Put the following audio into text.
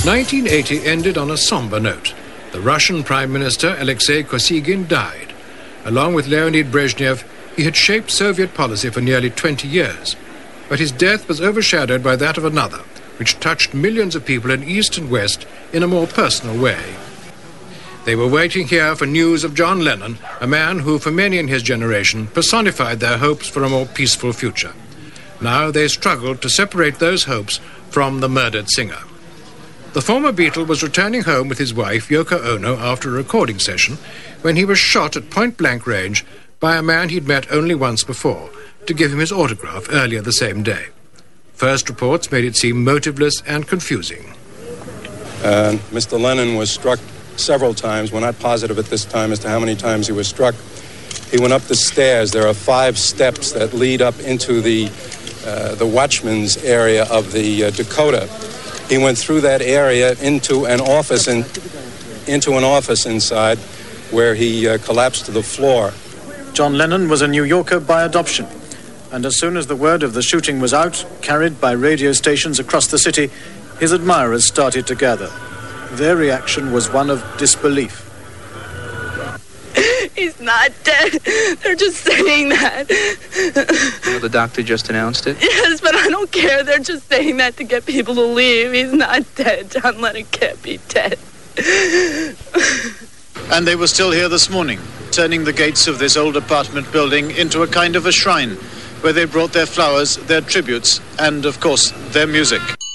1980 ended on a somber note. The Russian Prime Minister Alexei Kosygin died. Along with Leonid Brezhnev, he had shaped Soviet policy for nearly 20 years. But his death was overshadowed by that of another, which touched millions of people in East and West in a more personal way. They were waiting here for news of John Lennon, a man who, for many in his generation, personified their hopes for a more peaceful future. Now they struggled to separate those hopes from the murdered singer. The former Beatle was returning home with his wife, Yoko Ono, after a recording session when he was shot at point-blank range by a man he'd met only once before to give him his autograph earlier the same day. First reports made it seem motiveless and confusing. Mr. Lennon was struck several times. We're not positive at this time as to how many times he was struck. He went up the stairs. There are 5 steps that lead up into the watchman's area of the Dakota. He went through that area into an office inside, where he collapsed to the floor. John Lennon was a New Yorker by adoption, and as soon as the word of the shooting was out, carried by radio stations across the city, his admirers started to gather. Their reaction was one of disbelief. He's not dead. They're just saying that. You know, the doctor just announced it? Yes, but I don't care. They're just saying that to get people to leave. He's not dead. John Lennon can't be dead. And they were still here this morning, turning the gates of this old apartment building into a kind of a shrine, where they brought their flowers, their tributes, and, of course, their music.